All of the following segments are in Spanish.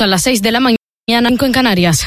Son las 6 de la mañana en Canarias.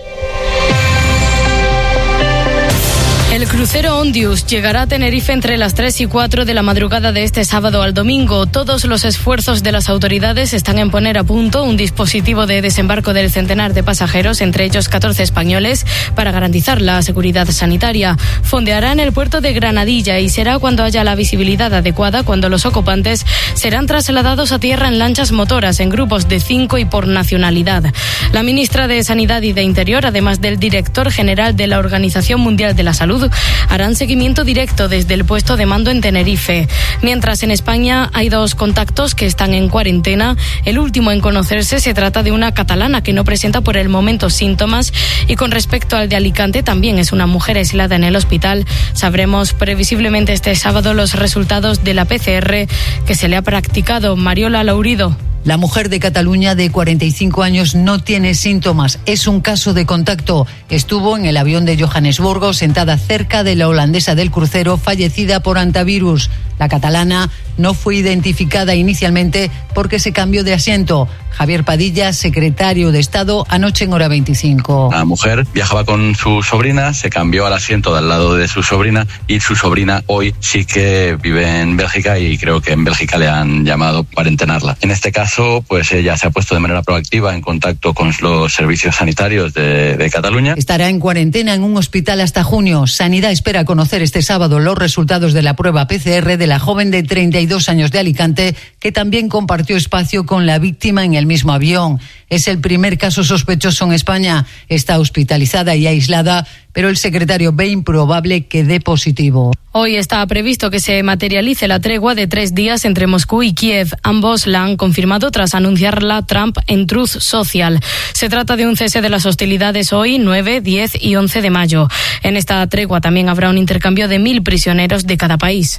El crucero Ondius llegará a Tenerife entre las 3 y 4 de la madrugada de este sábado al domingo. Todos los esfuerzos de las autoridades están en poner a punto un dispositivo de desembarco del centenar de pasajeros, entre ellos 14 españoles, para garantizar la seguridad sanitaria. Fondeará en el puerto de Granadilla y será cuando haya la visibilidad adecuada, cuando los ocupantes serán trasladados a tierra en lanchas motoras en grupos de 5 y por nacionalidad. La ministra de Sanidad y de Interior, además del director general de la Organización Mundial de la Salud, harán seguimiento directo desde el puesto de mando en Tenerife. Mientras en España hay 2 contactos que están en cuarentena. El último en conocerse se trata de una catalana que no presenta por el momento síntomas, y con respecto al de Alicante, también es una mujer aislada en el hospital. Sabremos previsiblemente este sábado los resultados de la PCR que se le ha practicado. Mariola Laurido. La mujer de Cataluña de 45 años no tiene síntomas. Es un caso de contacto. Estuvo en el avión de Johannesburgo sentada cerca de la holandesa del crucero fallecida por antivirus. La catalana no fue identificada inicialmente porque se cambió de asiento. Javier Padilla, secretario de Estado, anoche en Hora 25. La mujer viajaba con su sobrina, se cambió al asiento de al lado de su sobrina, y su sobrina hoy sí que vive en Bélgica y creo que en Bélgica le han llamado para cuarentenarla. En este caso, pues ella se ha puesto de manera proactiva en contacto con los servicios sanitarios de Cataluña. Estará en cuarentena en un hospital hasta junio. Sanidad espera conocer este sábado los resultados de la prueba PCR de la joven de 32 años de Alicante, que también compartió espacio con la víctima en el mismo avión. Es el primer caso sospechoso en España. Está hospitalizada y aislada, pero el secretario ve improbable que dé positivo. Hoy está previsto que se materialice la tregua de 3 días entre Moscú y Kiev. Ambos la han confirmado tras anunciarla Trump en Truth Social. Se trata de un cese de las hostilidades hoy, 9, 10 y 11 de mayo. En esta tregua también habrá un intercambio de 1.000 prisioneros de cada país.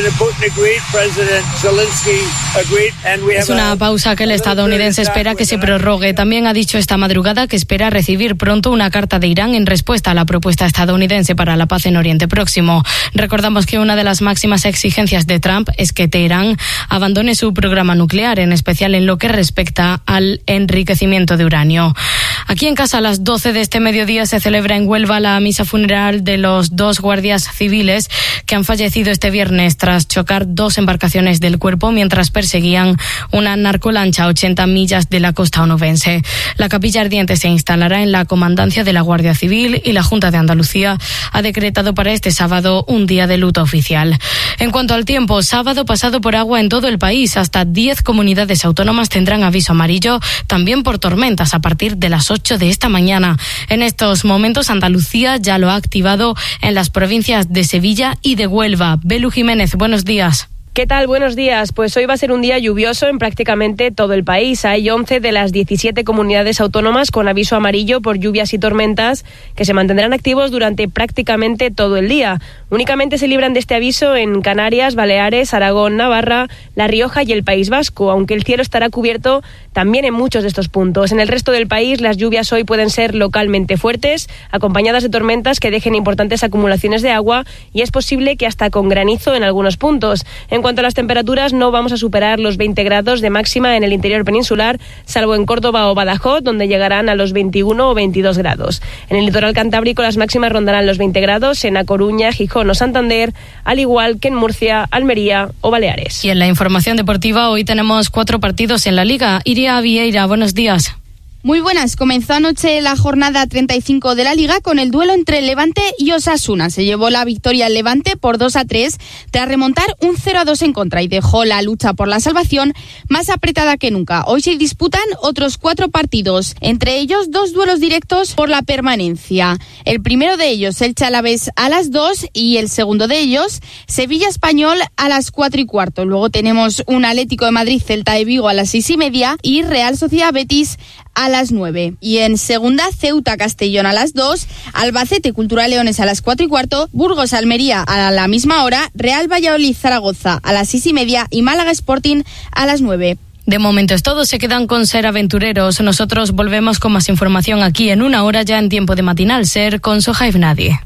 Es una pausa que el estadounidense espera que se prorrogue. También ha dicho esta madrugada que espera recibir pronto una carta de Irán en respuesta a la propuesta estadounidense para la paz en Oriente Próximo. Recordamos que una de las máximas exigencias de Trump es que Teherán abandone su programa nuclear, en especial en lo que respecta al enriquecimiento de uranio. Aquí en casa, a las 12 de este mediodía, se celebra en Huelva la misa funeral de los 2 guardias civiles que han fallecido este viernes tras chocar 2 embarcaciones del Cuerpo mientras perseguían una narcolancha a 80 millas de la costa onubense. La capilla ardiente se instalará en la comandancia de la Guardia Civil y la Junta de Andalucía ha decretado para este sábado un día de luto oficial. En cuanto al tiempo, sábado pasado por agua en todo el país. Hasta 10 comunidades autónomas tendrán aviso amarillo, también por tormentas, a partir de las 8 de esta mañana. En estos momentos, Andalucía ya lo ha activado en las provincias de Sevilla y de Huelva. Belu Jiménez, buenos días. ¿Qué tal? Buenos días. Pues hoy va a ser un día lluvioso en prácticamente todo el país. Hay 11 de las 17 comunidades autónomas con aviso amarillo por lluvias y tormentas que se mantendrán activos durante prácticamente todo el día. Únicamente se libran de este aviso en Canarias, Baleares, Aragón, Navarra, La Rioja y el País Vasco, aunque el cielo estará cubierto también en muchos de estos puntos. En el resto del país, las lluvias hoy pueden ser localmente fuertes, acompañadas de tormentas que dejen importantes acumulaciones de agua, y es posible que hasta con granizo en algunos puntos. En cuanto a las temperaturas, no vamos a superar los 20 grados de máxima en el interior peninsular, salvo en Córdoba o Badajoz, donde llegarán a los 21 o 22 grados. En el litoral cantábrico las máximas rondarán los 20 grados, en A Coruña, Gijón o Santander, al igual que en Murcia, Almería o Baleares. Y en la información deportiva, hoy tenemos 4 partidos en la Liga. Iria Vieira, buenos días. Muy buenas. Comenzó anoche la jornada 35 de la Liga con el duelo entre Levante y Osasuna. Se llevó la victoria el Levante por 2-3 tras remontar un 0-2 en contra y dejó la lucha por la salvación más apretada que nunca. Hoy se disputan otros 4 partidos, entre ellos 2 duelos directos por la permanencia. El primero de ellos, Elche Alavés a las 2, y el segundo de ellos, Sevilla Español a las 4:15. Luego tenemos un Atlético de Madrid Celta de Vigo a las 6:30 y Real Sociedad Betis a las 9. Y en segunda, Ceuta Castellón a las 2, Albacete Cultural Leones a las 4:15, Burgos Almería a la misma hora, Real Valladolid Zaragoza a las 6:30 y Málaga Sporting a las 9. De momento es todo, se quedan con Ser Aventureros. Nosotros volvemos con más información aquí en una hora, ya en tiempo de matinal Ser con Sohaib Nadie.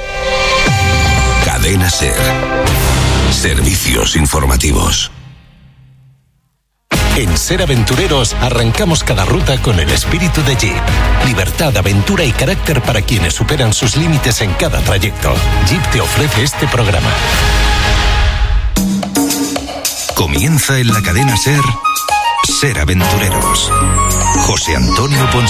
Cadena Ser. Servicios informativos. En Ser Aventureros arrancamos cada ruta con el espíritu de Jeep. Libertad, aventura y carácter para quienes superan sus límites en cada trayecto. Jeep te ofrece este programa. Comienza en la cadena Ser, Ser Aventureros. José Antonio Pons.